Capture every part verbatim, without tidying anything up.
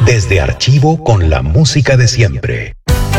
Desde Archivo con la música de siempre.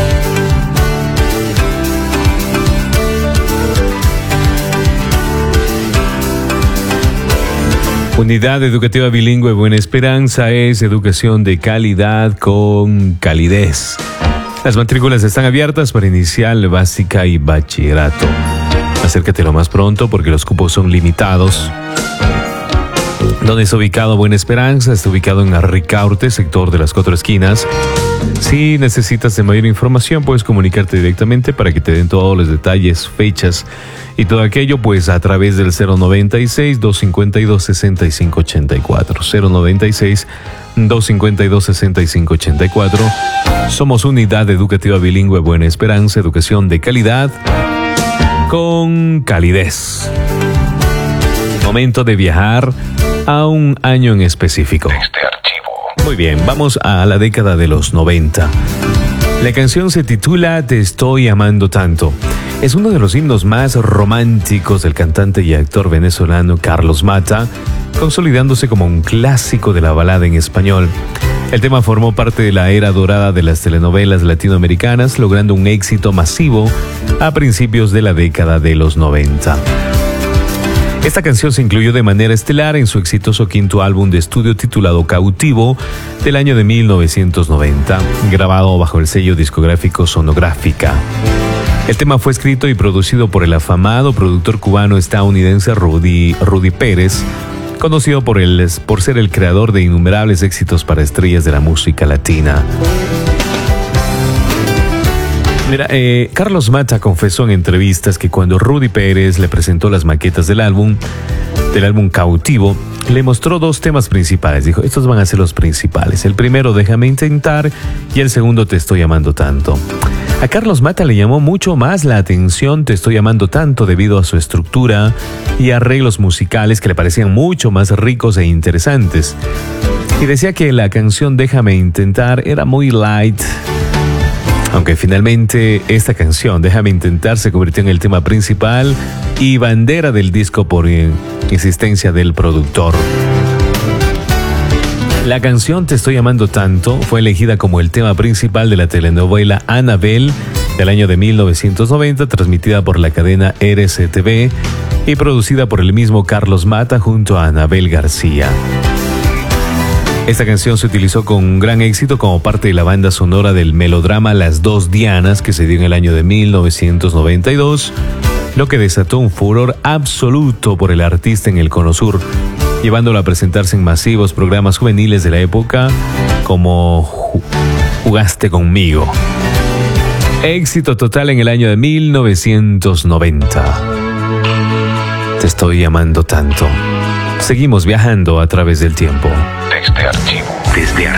Unidad Educativa Bilingüe Buena Esperanza es educación de calidad con calidez. Las matrículas están abiertas para inicial, básica y bachillerato. Acércate lo más pronto porque los cupos son limitados. ¿Dónde está ubicado Buena Esperanza? Está ubicado en Ricaurte, sector de las Cuatro Esquinas. Si necesitas de mayor información, puedes comunicarte directamente para que te den todos los detalles, fechas y todo aquello, pues a través del cero noventa y seis, doscientos cincuenta y dos, sesenta y cinco ochenta y cuatro. cero noventa y seis, doscientos cincuenta y dos, sesenta y cinco ochenta y cuatro. Somos Unidad Educativa Bilingüe Buena Esperanza, educación de calidad con calidez. Momento de viajar a un año en específico. Este archivo. Muy bien, vamos a la década de los noventa. La canción se titula Te estoy amando tanto. Es uno de los himnos más románticos del cantante y actor venezolano Carlos Mata, consolidándose como un clásico de la balada en español. El tema formó parte de la era dorada de las telenovelas latinoamericanas, logrando un éxito masivo a principios de la década de los noventa. Esta canción se incluyó de manera estelar en su exitoso quinto álbum de estudio titulado Cautivo del año de mil novecientos noventa, grabado bajo el sello discográfico Sonográfica. El tema fue escrito y producido por el afamado productor cubano-estadounidense Rudy, Rudy Pérez, conocido por, el, por ser el creador de innumerables éxitos para estrellas de la música latina. Mira, eh, Carlos Mata confesó en entrevistas que cuando Rudy Pérez le presentó las maquetas del álbum, del álbum Cautivo, le mostró dos temas principales. Dijo, estos van a ser los principales. El primero, Déjame intentar, y el segundo, Te estoy amando tanto. A Carlos Mata le llamó mucho más la atención Te estoy amando tanto debido a su estructura y arreglos musicales que le parecían mucho más ricos e interesantes. Y decía que la canción Déjame intentar era muy light, aunque finalmente esta canción, Déjame intentar, se convirtió en el tema principal y bandera del disco por insistencia del productor. La canción Te estoy amando tanto fue elegida como el tema principal de la telenovela Anabel del año de mil novecientos noventa, transmitida por la cadena R C T V y producida por el mismo Carlos Mata junto a Anabel García. Esta canción se utilizó con gran éxito como parte de la banda sonora del melodrama Las Dos Dianas, que se dio en el año de mil novecientos noventa y dos, lo que desató un furor absoluto por el artista en el Cono Sur, llevándolo a presentarse en masivos programas juveniles de la época como Jugaste conmigo. Éxito total en el año de mil novecientos noventa. Te estoy amando tanto. Seguimos viajando a través del tiempo. Desde Archivo. Desde Archivo.